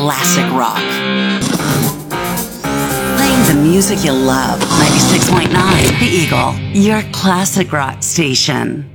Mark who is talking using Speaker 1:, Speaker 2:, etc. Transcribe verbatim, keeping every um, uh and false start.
Speaker 1: classic rock. Playing the music you love. ninety-six point nine The Eagle, your classic rock station.